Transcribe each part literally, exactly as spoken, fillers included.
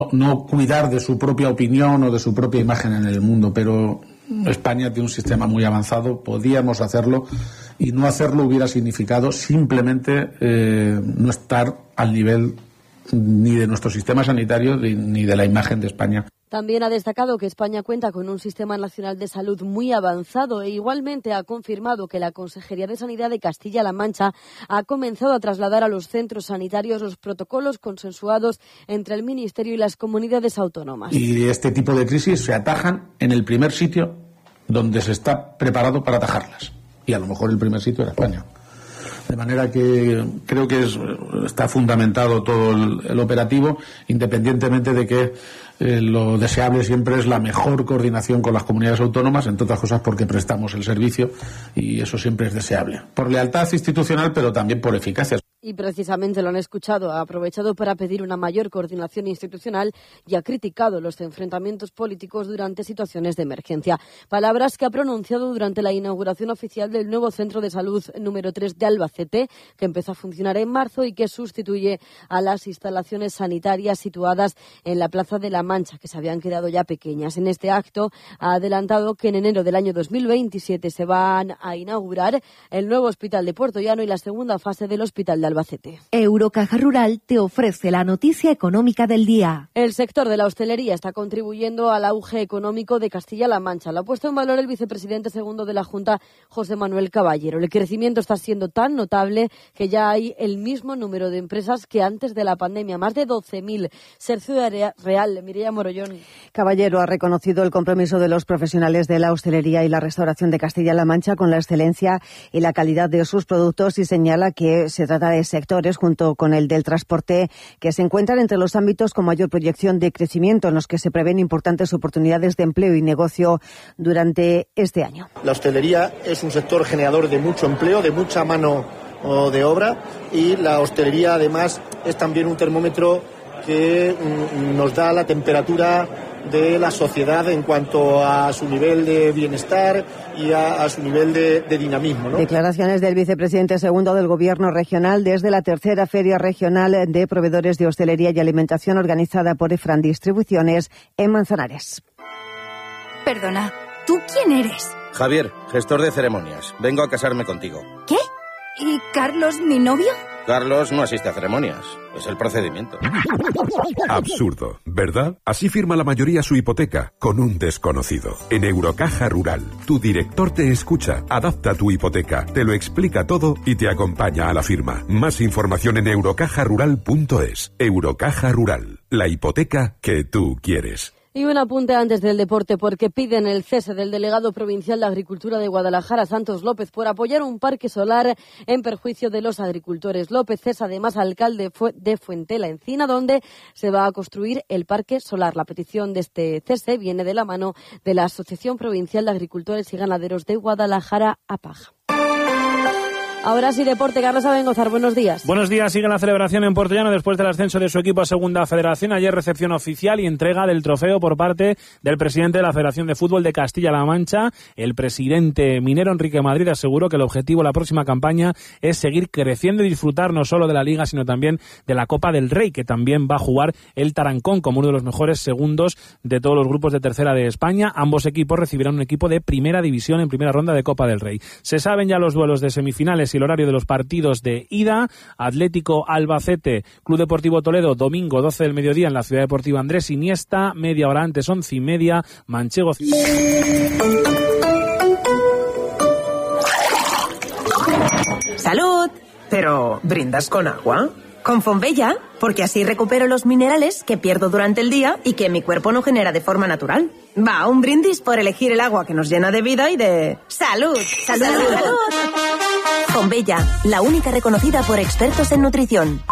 no cuidar de su propia opinión o de su propia imagen en el mundo, pero España tiene un sistema muy avanzado, podíamos hacerlo, y no hacerlo hubiera significado simplemente eh, no estar al nivel ni de nuestro sistema sanitario ni de la imagen de España. También ha destacado que España cuenta con un sistema nacional de salud muy avanzado e igualmente ha confirmado que la Consejería de Sanidad de Castilla-La Mancha ha comenzado a trasladar a los centros sanitarios los protocolos consensuados entre el Ministerio y las comunidades autónomas. Y este tipo de crisis se atajan en el primer sitio donde se está preparado para atajarlas. Y a lo mejor el primer sitio era España. De manera que creo que es, está fundamentado todo el, el operativo, independientemente de que eh, lo deseable siempre es la mejor coordinación con las comunidades autónomas, entre otras cosas porque prestamos el servicio y eso siempre es deseable. Por lealtad institucional, pero también por eficacia. Y precisamente lo han escuchado, ha aprovechado para pedir una mayor coordinación institucional y ha criticado los enfrentamientos políticos durante situaciones de emergencia. Palabras que ha pronunciado durante la inauguración oficial del nuevo Centro de Salud número tres de Albacete, que empezó a funcionar en marzo y que sustituye a las instalaciones sanitarias situadas en la Plaza de la Mancha, que se habían quedado ya pequeñas. En este acto ha adelantado que en enero del año dos mil veintisiete se van a inaugurar el nuevo Hospital de Puerto Llano y la segunda fase del Hospital de Albacete. Eurocaja Rural te ofrece la noticia económica del día. El sector de la hostelería está contribuyendo al auge económico de Castilla-La Mancha. Lo ha puesto en valor el vicepresidente segundo de la Junta, José Manuel Caballero. El crecimiento está siendo tan notable que ya hay el mismo número de empresas que antes de la pandemia, más de doce mil. Sergio Real, Mireia Morollón. Caballero ha reconocido el compromiso de los profesionales de la hostelería y la restauración de Castilla-La Mancha con la excelencia y la calidad de sus productos y señala que se trata de sectores, junto con el del transporte, que se encuentran entre los ámbitos con mayor proyección de crecimiento, en los que se prevén importantes oportunidades de empleo y negocio durante este año. La hostelería es un sector generador de mucho empleo, de mucha mano de obra, y la hostelería además es también un termómetro que nos da la temperatura de la sociedad en cuanto a su nivel de bienestar y a, a su nivel de, de dinamismo, ¿no? Declaraciones del vicepresidente segundo del Gobierno regional desde la tercera Feria Regional de Proveedores de Hostelería y Alimentación organizada por EFRAN Distribuciones en Manzanares. Perdona, ¿tú quién eres? Javier, gestor de ceremonias. Vengo a casarme contigo. ¿Qué? ¿Y Carlos, mi novio? Carlos no asiste a ceremonias. Es el procedimiento. Absurdo, ¿verdad? Así firma la mayoría su hipoteca, con un desconocido. En Eurocaja Rural, tu director te escucha, adapta tu hipoteca, te lo explica todo y te acompaña a la firma. Más información en eurocaja rural punto es. Eurocaja Rural, la hipoteca que tú quieres. Y un apunte antes del deporte, porque piden el cese del delegado provincial de Agricultura de Guadalajara, Santos López, por apoyar un parque solar en perjuicio de los agricultores. López es además alcalde de Fuentela Encina, donde se va a construir el parque solar. La petición de este cese viene de la mano de la Asociación Provincial de Agricultores y Ganaderos de Guadalajara, APAG. Ahora sí, deporte. Carlos Abengozar, buenos días. Buenos días. Sigue la celebración en Puerto Llano después del ascenso de su equipo a Segunda Federación. Ayer recepción oficial y entrega del trofeo por parte del presidente de la Federación de Fútbol de Castilla-La Mancha. El presidente minero, Enrique Madrid, aseguró que el objetivo de la próxima campaña es seguir creciendo y disfrutar no solo de la Liga, sino también de la Copa del Rey, que también va a jugar el Tarancón como uno de los mejores segundos de todos los grupos de tercera de España. Ambos equipos recibirán un equipo de primera división en primera ronda de Copa del Rey. Se saben ya los duelos de semifinales y el horario de los partidos de ida. Atlético Albacete, Club Deportivo Toledo, domingo doce del mediodía en la Ciudad Deportiva Andrés Iniesta, media hora antes, once y media, Manchego. ¡Salud! ¿Pero brindas con agua? Con Fonbella, porque así recupero los minerales que pierdo durante el día y que mi cuerpo no genera de forma natural. Va, un brindis por elegir el agua que nos llena de vida y de... ¡Salud! ¡Salud! ¡Salud! ¡Salud! Fonbella, la única reconocida por expertos en nutrición.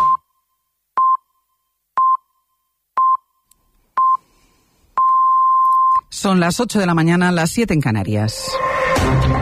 Son las ocho de la mañana, las siete en Canarias.